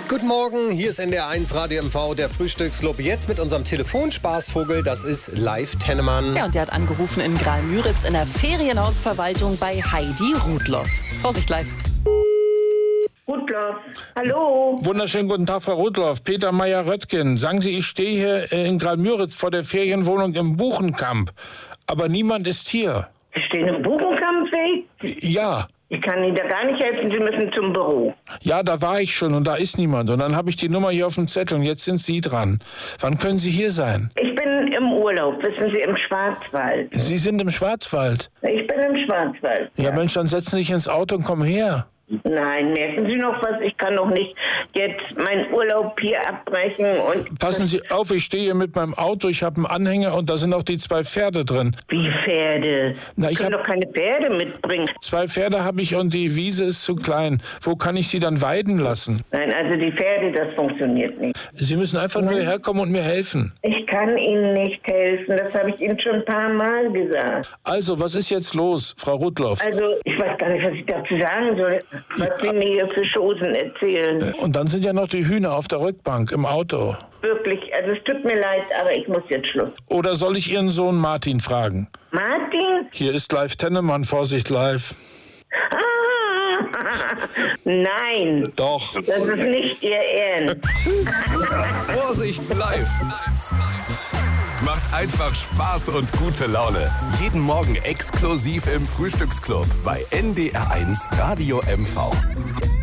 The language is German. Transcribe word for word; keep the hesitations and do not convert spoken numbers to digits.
Guten Morgen, hier ist N D R eins Radio M V, der Frühstücksclub. Jetzt mit unserem Telefonspaßvogel, das ist Live Tennemann. Ja, und der hat angerufen in Graal-Müritz in der Ferienhausverwaltung bei Heidi Rudloff. Vorsicht, Live. Rudloff, hallo. Wunderschönen guten Tag, Frau Rudloff. Peter Meyer-Röttgen. Sagen Sie, ich stehe hier in Graal-Müritz vor der Ferienwohnung im Buchenkamp. Aber niemand ist hier. Sie stehen im Buchenkampfweg? Ja. Ich kann Ihnen da gar nicht helfen, Sie müssen zum Büro. Ja, da war ich schon und da ist niemand. Und dann habe ich die Nummer hier auf dem Zettel und jetzt sind Sie dran. Wann können Sie hier sein? Ich bin im Urlaub, wissen Sie, im Schwarzwald. Sie sind im Schwarzwald? Ich bin im Schwarzwald. Ja, Mensch, dann setzen Sie sich ins Auto und kommen her. Nein, merken Sie noch was? Ich kann doch nicht jetzt meinen Urlaub hier abbrechen und... Passen Sie auf, ich stehe hier mit meinem Auto, ich habe einen Anhänger und da sind auch die zwei Pferde drin. Wie Pferde? Na, ich ich kann hab- doch keine Pferde mitbringen. Zwei Pferde habe ich und die Wiese ist zu klein. Wo kann ich die dann weiden lassen? Nein, also die Pferde, das funktioniert nicht. Sie müssen einfach nur herkommen und mir helfen. Ich kann Ihnen nicht helfen, das habe ich Ihnen schon ein paar Mal gesagt. Also, was ist jetzt los, Frau Rudloff? Also, ich weiß gar nicht, was ich dazu sagen soll, was Sie mir hier für Chosen erzählen. Und dann sind ja noch die Hühner auf der Rückbank im Auto. Wirklich, also es tut mir leid, aber ich muss jetzt Schluss. Oder soll ich Ihren Sohn Martin fragen? Martin? Hier ist Live Tennemann, Vorsicht live. Ah, nein, Doch. das ist nicht Ihr Ernst. Vorsicht live! Macht einfach Spaß und gute Laune. Jeden Morgen exklusiv im Frühstücksclub bei N D R eins Radio M V.